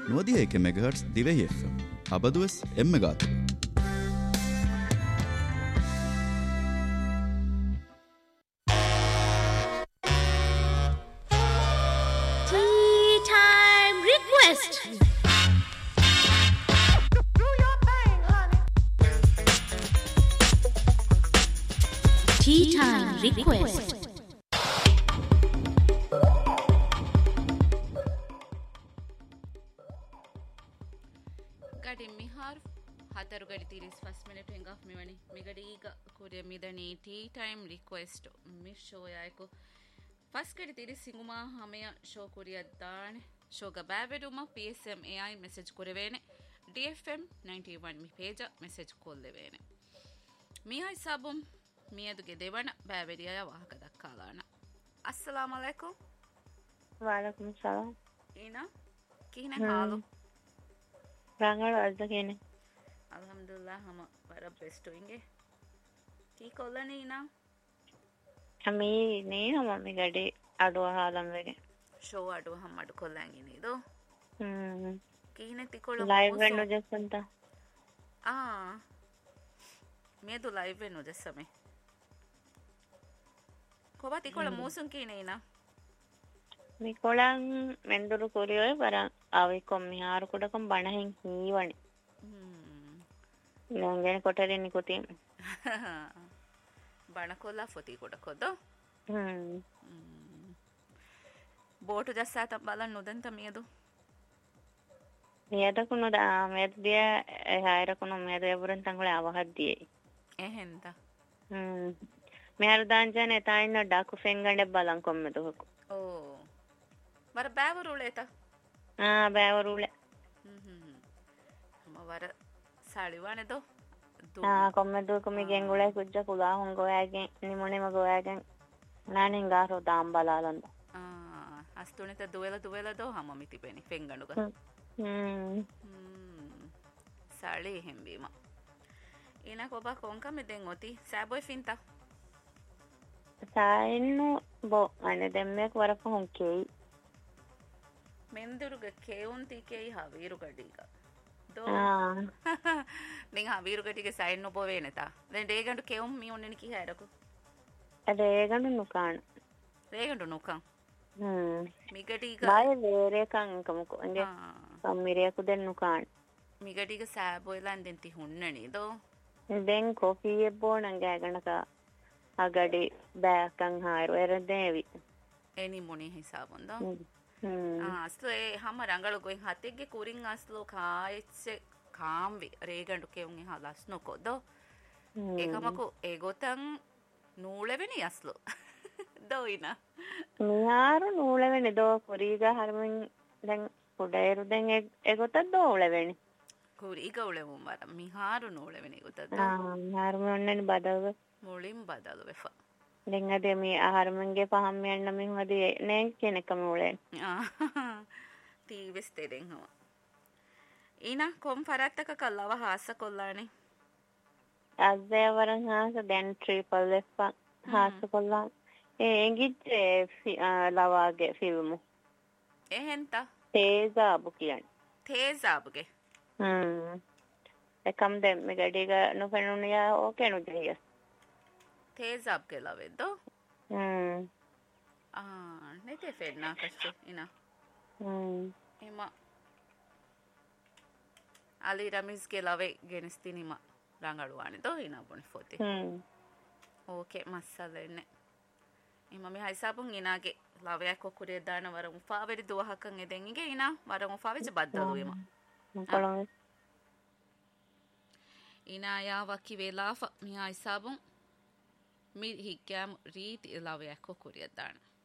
101 megahertz ದಿವೆಹಿ FM ಅಬದುವೆಸ್ ಎಮ್ಮೆಗಾತು Tea time request. Gadi mihar hataru gadi 31 minute henga mewani migadi iga kuriya midani tea time request mi show yaiku first gadi 30 singuma hameya show kuriya daane show ga baveduma psm ai message kurevene dfm 91 mi page message kollevene mi hay sabum මියදුගේ දෙවන බෑවැරියය වාහක දක්කාලාන අස්සලාම අලයිකුම් वालेकुम सलाम ඊනා කිහින හාලු රංගල අල්ද කියන්නේ අල්හම්දුලිල්ලාහ් හම වර best වෙන්ගේ කී කොල්ලනේ ඊනා අමි නේ මම ගඩේ අඩුව හාලම් වෙගේ show අඩුව හම අඩු කොල්ලන්ගේ නේද කිහින තිකොළ ලයිව් වෙන්න ජස්සන්ත මේදු ලයිව් වෙන්න ජස්සමේ කොබා තිකොළ මූසුන් කීනේනා මිකොලන් මෙන්දුරු කුරියෝ බරන් ආවේ කොම්මි හාරු කුඩකම් බණහින් හීවනි නංගෙන කොටරේ නිකුතින් බණකොල්ලා ෆොති කොඩකොද බෝටු ජස්සාත බලන් නොදන්ත මියදු මියදකුණු මෙද්දිය හායරකුණු මෙද යබුරන් තංගල අවහද්දියේ එහෙන්ද මෙහර දාංජන එතයින්න ඩාකු ෆෙන්ගඩ බලන් කොම්මෙදුහකු ඕ වර බෑවරුලේත බෑවරුල වර සාලිවානෙදෝ කොම්මෙදුකමි ගෙංගුල කුජ්ජ පුලා හුන් ගොයාගෙන් නිමුණෙම ගොයාගෙන් නානෙන් ගාරෝ දාම් බලාලන්ද අස්තුනෙත දුවලදෝ හම මිතිපෙනි පෙන්ගඩුග සාලි එහෙම්බීම ඊන කොබා කොංක මෙදෙන් ඔති සෑබොයි ෆින්ත සායින්නු බෝ අන දෙම්මෙක් වරක හුන්කෙයි ಮೆಂದುರುಗ ಕೇವುಂತಿಕೆಯಿ ಹವೀರುಗಡಿಗ ನಿಂಗ ಹವೀರುಗಡಿಗೆ ಸೈಡ್ ನುಬೋವೇನೆತ ದೆನ್ ರೇಗಂಡು ಕೇವುಂ ಮಿ ಉನ್ನೆನಿಕಿ ಹೈರಕು ರೇಗಂಡು ನುಕಾಣ ರೇಗಂಡು ನುಕಾಂ ಮಿಗಡಿಗ ಬಾಯ ಬೇರೆ ಕಂಕಮಕು ಅಂದೆ ಕಮ್ಮಿರಿಯಕು ದೆನ್ ನುಕಾಣ ಮಿಗಡಿಗ ಸಾಬೋಯ್ಲ ಅಂದೆಂತಿ ಹುಣ್ಣಣಿದೋ ದೆನ್ ಕಾಫಿ ಎಬ್ಬೋ ನಂಗೆ ಗಣಕ ಅಗಡಿ ಬ್ಯಾಕಂ ಹಾರು ಎರದೇವಿ ಎನಿ ಮುನಿ ಹಿಸಾಬಂದ ಅಸ್ಲು ಹಮ ರಂಗಳು ಗೋಯ್ ಹತ್ತಿಗೆ ಕೂರಿಂಗ್ ಅಸ್ಲು ಕಾಯಿಸೆ ಕಾಂವಿ ರೇಗಂಡು ಕೇವುಂಗಿ ಹಾಲಸ್ನು ಕೊದೋ ಏಕಮಕು ಏಗೋತಂ ನೂಳೆವೆನಿ ಅಸ್ಲು ದೋಯಿನ ನಿಯಾರು ನೂಳೆವೆನಿ ದೋ ಕುರಿಗ ಹರ್ಮಿನ್ ದೆನ್ ಕುಡೇರು ದೆನ್ ಏಗೋತದ್ ದೋಳೆವೆನಿ ಕುರಿಗ ಉಳೆವು ಮರ ಮಿಹಾರು ನೂಳೆವೆನಿ ಗೊತ್ತದ ಹರ್ಮಿನ್ ಒಣ್ಣೆನಿ ಬದಲು ಮುಳಿಂ ಬದಲು ವೆಫ දැන් අද මේ ආහාරමංගේ පහම් යන්න මින් වදී නේ කෙනෙක්ම උලේ තීවිස් දෙදෙන් හම ඊනා කොම් ෆරත්තක කල්ලාව හාස කොල්ලානේ අස්දේ වරන් හාස දැන් ට්‍රිපල් එෆ් හාස කොල්ලා එංගිත් ලවාගේ ෆිල්මු එහෙන්ත තේසාබු කියන්නේ තේසාබුගේ එකම් දැන් මේ ගඩේක නොපෙනුනියා ඕකේ නුදිය තේසාබ් කියලා වෙද්ද නෙතේ ෆෙන්නා කස්සේ ඉනා එම අලි රමිස් ගෙලවේ ගෙනස්තිනිම ರಂಗಳುವಾಣಿ ದೋ ಇನಾ ಬುಣಿ ಫೋತಿ ಓಕೆ ಮಸ್ಸಲೆನ್ನೆ ಇಮ ಮಿ ಹೈಸಾಬುಂ ಇನಾಗೆ ಲವಯ ಕೊಕುರಿಯ ದಾನ ವರ ಮುಫಾವೆರಿ ದುವಹಕಂ ಎದೆಂಗಿಗೆ ಇನಾ ವರ ಮುಫಾವೆಜ ಬದ್ದಲು ಇಮ ಇನಾ ಯಾವಕಿ ವೇಲಾಫ ಮಿ ಹೈಸಾಬುಂ ಮಿ ಹಿಗ್ಯಾಮ್ ರೀತಿ ಲವಯ ಕೊಕುರಿಯ ದಾನ